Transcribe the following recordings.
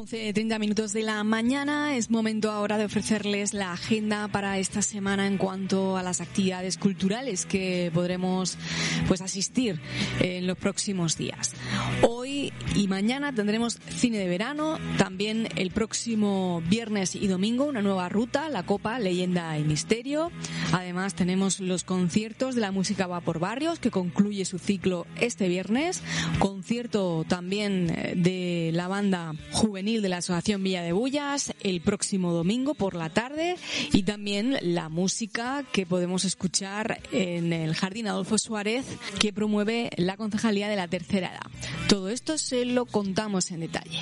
11:30 de la mañana. Es momento ahora de ofrecerles la agenda para esta semana en cuanto a las actividades culturales que podremos asistir en los próximos días. Hoy y mañana tendremos cine de verano, también el próximo viernes y domingo una nueva ruta, la Copa, Leyenda y Misterio. Además tenemos los conciertos de la música va por barrios, que concluye su ciclo este viernes, concierto también de la banda juvenil de la Asociación Villa de Bullas el próximo domingo por la tarde, y también la música que podemos escuchar en el Jardín Adolfo Suárez, que promueve la Concejalía de la Tercera Edad. Todo esto se lo contamos en detalle.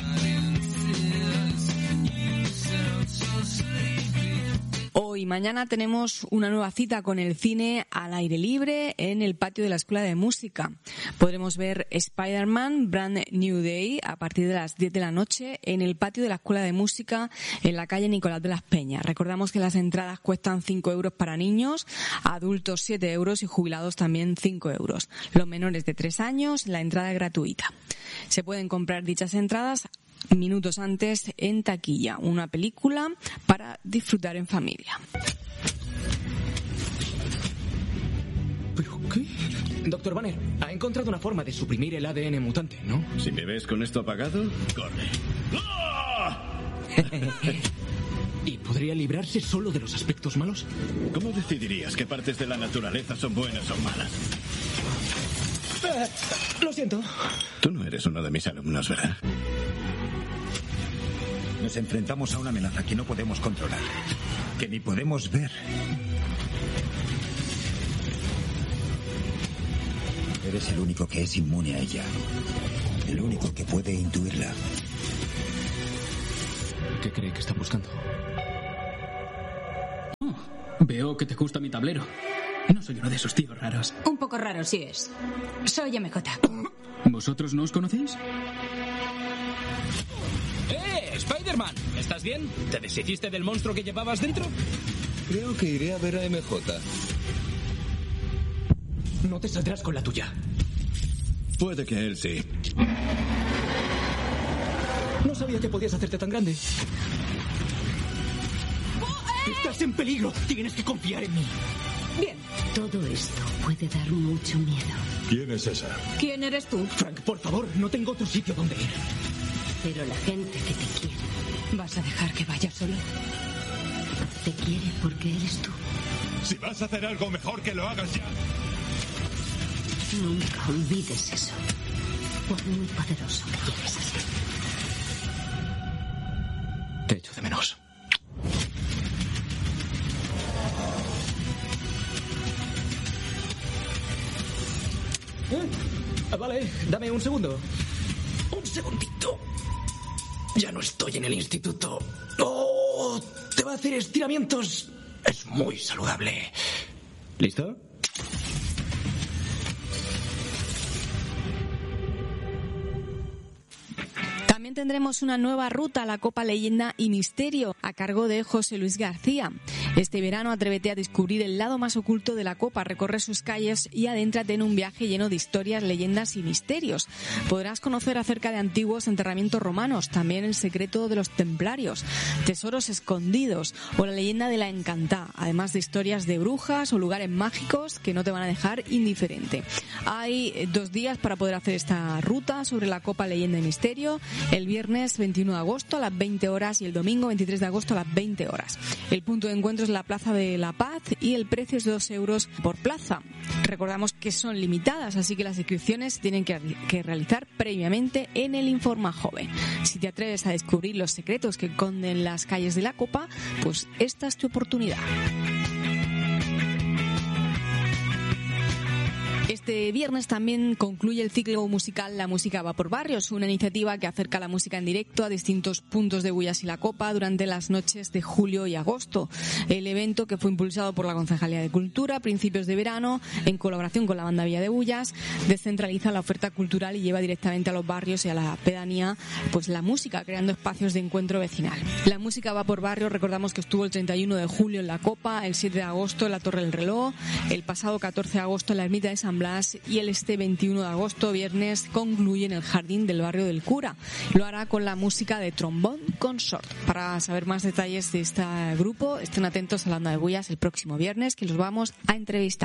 Hoy y mañana tenemos una nueva cita con el cine al aire libre en el patio de la Escuela de Música. Podremos ver Spider-Man Brand New Day a partir de las 10 de la noche en el patio de la Escuela de Música en la calle Nicolás de las Peñas. Recordamos que las entradas cuestan 5 euros para niños, adultos 7 euros y jubilados también 5 euros. Los menores de 3 años, la entrada es gratuita. Se pueden comprar dichas entradas minutos antes en taquilla, una película para disfrutar en familia. ¿Pero qué? Doctor Banner, ha encontrado una forma de suprimir el ADN mutante, ¿no? Si me ves con esto apagado, corre. ¡Ah! ¿Y podría librarse solo de los aspectos malos? ¿Cómo decidirías qué partes de la naturaleza son buenas o malas? Lo siento. Tú no eres uno de mis alumnos, ¿verdad? Nos enfrentamos a una amenaza que no podemos controlar, que ni podemos ver. Eres el único que es inmune a ella, el único que puede intuirla. ¿Qué cree que está buscando? Oh, veo que te gusta mi tablero. No soy uno de esos tíos raros. Un poco raro, sí es. Soy MJ. ¿Vosotros no os conocéis? Spider-Man, ¿estás bien? ¿Te deshiciste del monstruo que llevabas dentro? Creo que iré a ver a MJ. No te saldrás con la tuya. Puede que él sí. No sabía que podías hacerte tan grande. Estás en peligro. Tienes que confiar en mí. Bien. Todo esto puede dar mucho miedo. ¿Quién es esa? ¿Quién eres tú? Frank, por favor, no tengo otro sitio donde ir. Pero la gente que te quiere... ¿Vas a dejar que vaya solo? Te quiere porque eres tú. Si vas a hacer algo, mejor que lo hagas ya. Nunca olvides eso. Por muy poderoso que llegues a ser. Te echo de menos. Vale, dame un segundo. Un segundito. Ya no estoy en el instituto. ¡Oh! Te va a hacer estiramientos. Es muy saludable. ¿Listo? También tendremos una nueva ruta a la Copa Leyenda y Misterio a cargo de José Luis García. Este verano atrévete a descubrir el lado más oculto de la Copa, recorre sus calles y adéntrate en un viaje lleno de historias, leyendas y misterios. Podrás conocer acerca de antiguos enterramientos romanos, también el secreto de los templarios, tesoros escondidos o la leyenda de la Encantá, además de historias de brujas o lugares mágicos que no te van a dejar indiferente. Hay 2 días para poder hacer esta ruta sobre la Copa Leyenda y Misterio, el viernes 21 de agosto a las 20 horas y el domingo 23 de agosto a las 20 horas. El punto de encuentro es la Plaza de la Paz y el precio es 2 euros por plaza. Recordamos que son limitadas, así que las inscripciones se tienen que realizar previamente en el Informa Joven. Si te atreves a descubrir los secretos que esconden las calles de la Copa, pues esta es tu oportunidad. Este viernes también concluye el ciclo musical La Música va por barrios, una iniciativa que acerca la música en directo a distintos puntos de Bullas y la Copa durante las noches de julio y agosto. El evento, que fue impulsado por la Concejalía de Cultura a principios de verano, en colaboración con la banda Villa de Bullas, descentraliza la oferta cultural y lleva directamente a los barrios y a la pedanía pues la música, creando espacios de encuentro vecinal. La Música va por barrios, recordamos que estuvo el 31 de julio en la Copa, el 7 de agosto en la Torre del Reloj, el pasado 14 de agosto en la Ermita de San Blas y este 21 de agosto, viernes, concluye en el Jardín del Barrio del Cura. Lo hará con la música de Trombone Consort. Para saber más detalles de este grupo, estén atentos a la Onda de Bullas el próximo viernes, que los vamos a entrevistar.